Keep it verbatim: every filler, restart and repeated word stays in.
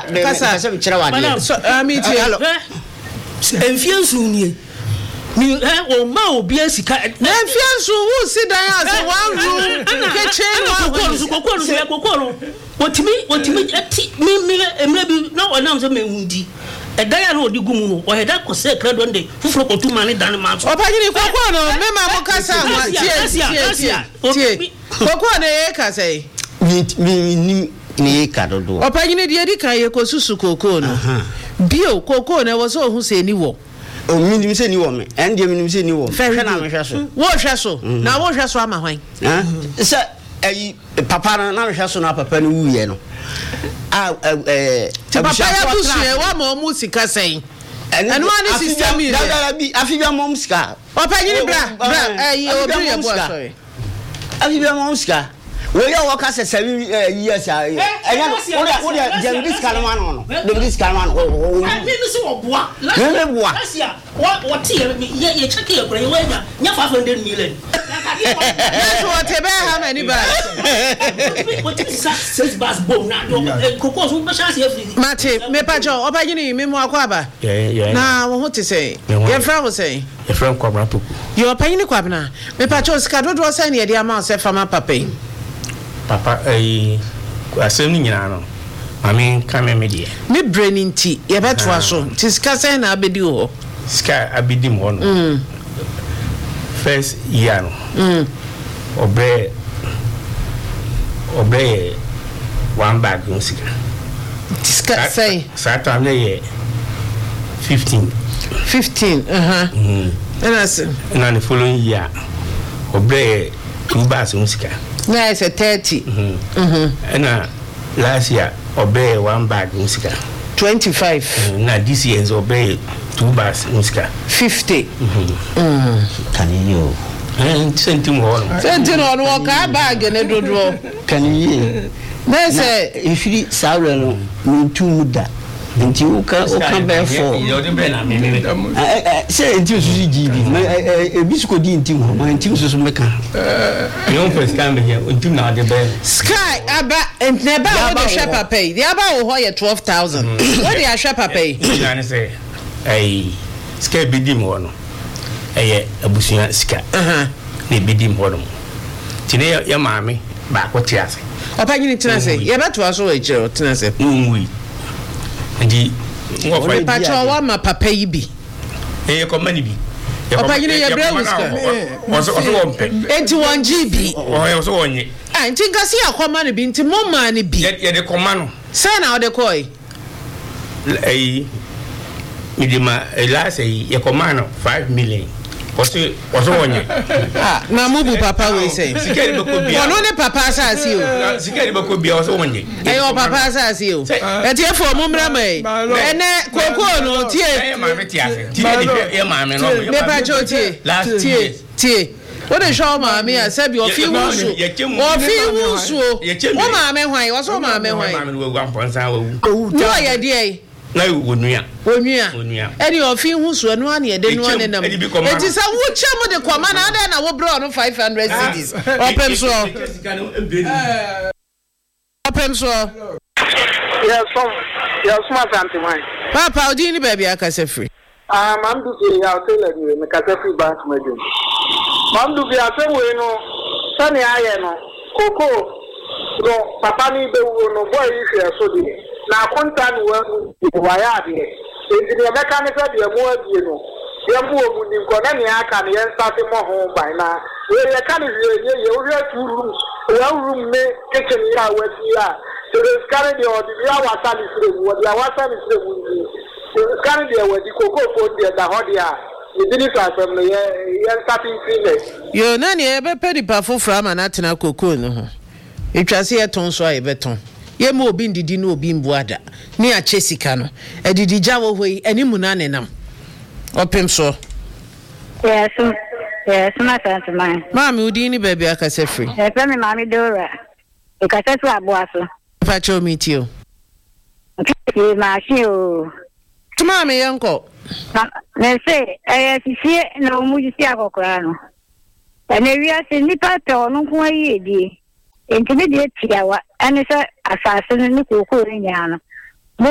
kasa se chira wade so ami ti hello enfiansu nie ni eh o ma obi asika na enfiansu who sit down as one room kitchen kokoro kokoro se kokoro otimi otimi ati mi mi emre bi na onam se mehundi edaya no odigumu no o heda ko se kredo nde fufuro kotuma ne dan ma so opagini kokoro no me ma mo kasa ma tie tie tie kokoro na ye kasa yi mi ni ni kadodo opagini de di kan ye ko susu kokoro no bio kokoro na wo so hu se ni wo o mi ni se ni wo me en de mi ni se ni wo hwe na me hwe so wo hwe so na wo hwe so ama hwan eh se eh papa na na hwe so na papa ni wuye no ah eh papa ya busu e wa mo mu sika sen enu ani system ni da bi afibia mo musika opagini bra bra eh obi ye bo so afibia mo musika we ya waka se seven years ah enya wo dia wo dia dem dis kalma no no dem dis kalma no o mi mi se wo boa me boa asia wo wo ti ye ye check ye kura ye wa nya nya five hundred million yes what be how many bars what is that six bars bom na do kokos wo be chance every mate me pa jo opagini me mo akwaba na wo ho te say ye fra wo say ye fra kwabra poku ye opagini kwabna me pa jo ska dodo say na ye dia ma se fama papa papa eh asem ni nyina no mami kame me die me brain nti ye beto aso ti ska say na abedi ho ska abedi mo no first year no mm obe obe one bag no sika ska say sata na ye fifteen fifteen uh-huh mm and as na the following year obe two bags no sika na is a thirty mhm mhm and last year obe one bag no sika twenty-five na this year obe two bags no sika fifty mhm mm can you eh sentim ho no sentim ho no ka bag ne dodo can you na say ifiri sawre no mintu muda nti uka uka be for yo de be na me me eh say nti osusu gibi e bisuko di nti ho ma nti osusu meka eh yo first time here nti na de be sky aba neba wo de hwe papa yi de aba wo ho ye twelve thousand wo de hwe papa yi na ne say eh sky bidi mo no eh abusuya sika aha ne bidi mo no ti ne ya maame ba ko ti ase opagini tinase ye beto aso we jero tinase unwi ndi wo fa pacho wa ma papa yi bi eh ko mani bi opagini ye bra wuska wo so wo mpe enti one G B wo so wonye ah enti ngasi akoma ne bi enti mo ma ne bi ye de koma no say na o de koi eh midima elase ye koma no five million Osi oso wonye ah na mubu papa we say sikeri beko bia ono ne papa asasi o sikeri beko bia oso wonye eh o papa asasi o e tie fo mo mra mai ene koko no tie eh ma me tie ase tie de ye ma me no me pa cho tie tie tie o de show ma me asabi o fi wusu o fi wusu o ma me hwan o so ma me hwan ma me wo amponsa wo no ye die na wonua wonua eni ofin husu anu ane ede nu ane nam enti sa wo chemo de kwama na ada na wo bro no five hundred cedis opem so opem so yes so yes ma santi man papa odi ni baby akase free ah mam du ke ya tell you me kase free bank medin mam du ke ase we no sani aye no koko no papa ni be wo no boy hwe so di na konta ni wa ya de enti ne mechanical de mo abie no ye mo omu ni nko na ne aka ne yen start mo ho ban na ye ye ka ne ye ye we two rooms one room me kitchen ya wa ti ya so the scan de o di ya wa ta ni sire wo di ya wa ta ni sire wo ni scan de wa di koko ko de da ho de a ye di ni fa sam ne ye ye starting finish yo na ne e be pedi pa fofra ma na tena koko no ho etwase ye ton so a ye beton ye mo obi ndidi no obi mbuada ni a chesika no edidi jawo hoi animu na nenam opem so yes yes ma sant man mami udi ni baby akase free e pe mi mami dora e ka se tu aboaso pa cho mi ti o ti ma shi o tu mami yanko na se e sisi na mu ji akokora no ene wi ase ni pa to no ko ayi edi enti me de tiawa ene se asase no ni kokoro nya no